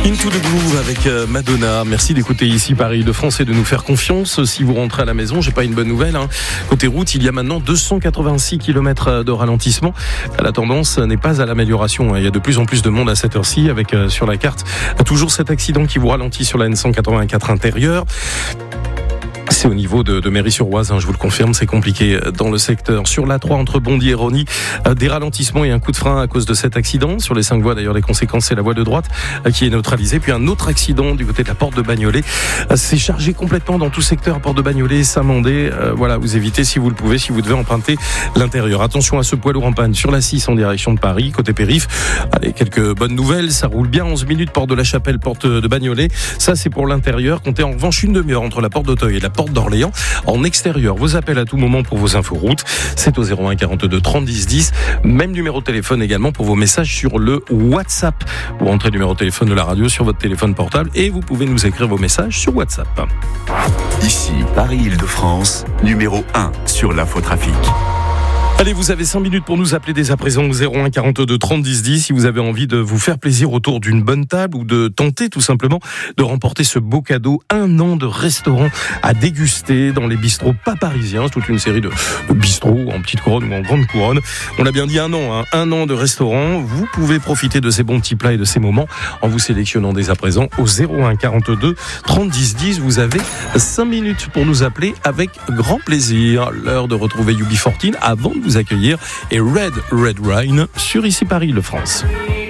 Into the Groove avec Madonna. Merci d'écouter ici Paris de France et de nous faire confiance. Si vous rentrez à la maison, j'ai pas une bonne nouvelle. Côté route, il y a maintenant 286 km de ralentissement. La tendance n'est pas à l'amélioration. Il y a de plus en plus de monde à cette heure-ci avec sur la carte toujours cet accident qui vous ralentit sur la N184 intérieure. C'est au niveau de Méry-sur-Oise, je vous le confirme, c'est compliqué dans le secteur. Sur l'A3 entre Bondy et Rosny, des ralentissements et un coup de frein à cause de cet accident. Sur les 5 voies, d'ailleurs, les conséquences, c'est la voie de droite qui est neutralisée. Puis un autre accident du côté de la porte de Bagnolet. C'est chargé complètement dans tout secteur, porte de Bagnolet, Saint-Mandé. Voilà, vous évitez si vous le pouvez, si vous devez emprunter l'intérieur. Attention à ce poids lourd en panne sur la 6 en direction de Paris, côté périph'. Allez, quelques bonnes nouvelles, ça roule bien. 11 minutes, porte de la Chapelle, porte de Bagnolet. Ça, c'est pour l'intérieur. Comptez en revanche une demi-heure entre la porte d'Auteuil et la porte d'Orléans. En extérieur, vos appels à tout moment pour vos infos routes, c'est au 01 42 30 10 10. Même numéro de téléphone également pour vos messages sur le WhatsApp. Vous rentrez le numéro de téléphone de la radio sur votre téléphone portable et vous pouvez nous écrire vos messages sur WhatsApp. Ici, Paris-Île-de-France, numéro 1 sur l'infotrafic. Allez, vous avez 5 minutes pour nous appeler dès à présent au 01 42 30 10 10 si vous avez envie de vous faire plaisir autour d'une bonne table ou de tenter tout simplement de remporter ce beau cadeau, 1 an de restaurant à déguster dans les bistrots pas parisiens, toute une série de bistrots en petite couronne ou en grande couronne. On a bien dit 1 an, 1 an de restaurant. Vous pouvez profiter de ces bons petits plats et de ces moments en vous sélectionnant dès à présent au 01 42 30 10 10. Vous avez 5 minutes pour nous appeler avec grand plaisir. L'heure de retrouver UB40 avant de vous accueillir et Red Wine sur ici Paris-Île-de-France.